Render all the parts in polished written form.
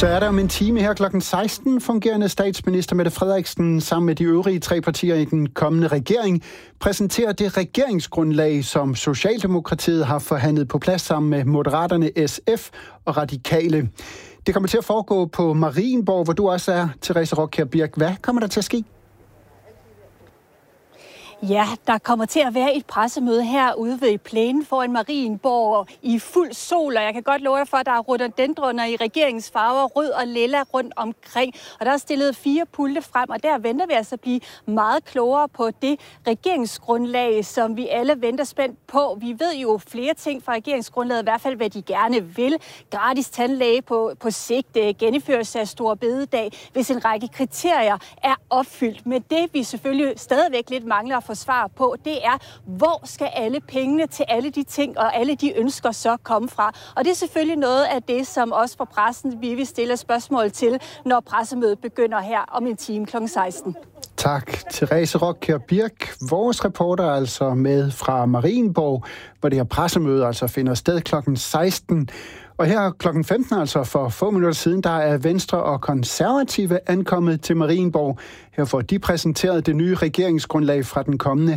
Så er der om en time her klokken 16 fungerende statsminister Mette Frederiksen sammen med de øvrige 3 partier i den kommende regering præsenterer det regeringsgrundlag, som Socialdemokratiet har forhandlet på plads sammen med Moderaterne, SF og Radikale. Det kommer til at foregå på Marienborg, hvor du også er, Therese Rockjær Birk. Hvad kommer der til at ske? Ja, der kommer til at være et pressemøde herude ved plænen foran Marienborg i fuld sol, og jeg kan godt love dig for, at der er rhododendroner i regeringens farver, rød og lilla rundt omkring. Og der er stillet 4 pulte frem, og der venter vi altså at blive meget klogere på det regeringsgrundlag, som vi alle venter spændt på. Vi ved jo flere ting fra regeringsgrundlaget, i hvert fald hvad de gerne vil. Gratis tandlæge på sigt, gennemførelse af store bededag, hvis en række kriterier er opfyldt. Men det vi selvfølgelig stadigvæk lidt mangler at få svar på, det er, hvor skal alle pengene til alle de ting og alle de ønsker så komme fra? Og det er selvfølgelig noget af det, som også fra pressen vi vil stille spørgsmål til, når pressemødet begynder her om en time kl. 16. Tak, Therese Rockjær Birk. Vores reporter er altså med fra Marienborg, hvor det her pressemøde altså finder sted kl. 16. Og her kl. 15, altså for få minutter siden, der er Venstre og Konservative ankommet til Marienborg. Her får de præsenteret det nye regeringsgrundlag fra den kommende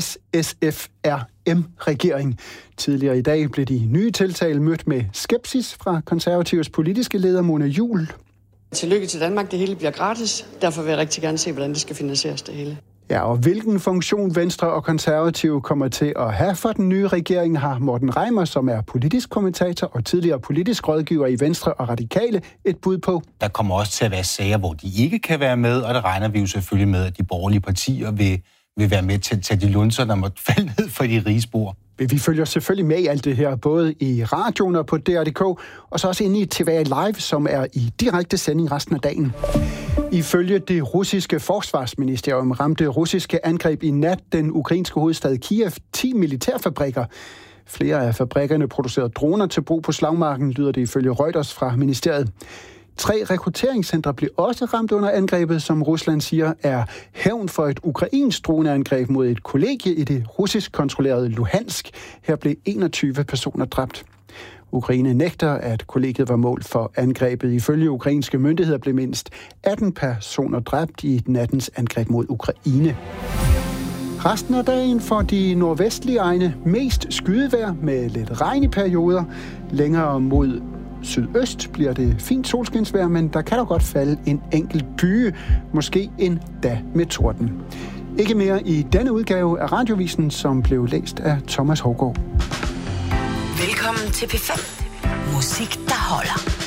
SSFRM-regering. Tidligere i dag blev de nye tiltag mødt med skepsis fra Konservatives politiske leder Mona Juul. Tillykke til Danmark, det hele bliver gratis. Derfor vil jeg rigtig gerne se, hvordan det skal finansieres det hele. Ja, og hvilken funktion Venstre og Konservative kommer til at have for den nye regering, har Morten Reimer, som er politisk kommentator og tidligere politisk rådgiver i Venstre og Radikale, et bud på. Der kommer også til at være sager, hvor de ikke kan være med, og der regner vi jo selvfølgelig med, at de borgerlige partier vil være med til at tage de lunser, der måtte falde ned for de rige spor. Vi følger selvfølgelig med i alt det her, både i radioen og på DR.dk, og så også inde i TVA Live, som er i direkte sending resten af dagen. Ifølge det russiske forsvarsministerium ramte russiske angreb i nat den ukrainske hovedstad Kiev 10 militærfabrikker. Flere af fabrikkerne producerede droner til brug på slagmarken, lyder det ifølge Reuters fra ministeriet. 3 rekrutteringscentre blev også ramt under angrebet, som Rusland siger er hævn for et ukrainsk droneangreb mod et kollegie i det russisk kontrollerede Luhansk. Her blev 21 personer dræbt. Ukraine nægter, at kollegiet var mål for angrebet. Ifølge ukrainske myndigheder blev mindst 18 personer dræbt i nattens angreb mod Ukraine. Resten af dagen får de nordvestlige egne mest skydevejr med lidt regn i perioder. Længere mod sydøst bliver det fint solskinsvejr, men der kan da godt falde en enkelt byge, måske endda med torden. Ikke mere i denne udgave af Radiovisen, som blev læst af Thomas Hougaard. Velkommen til P5. Musik, der holder.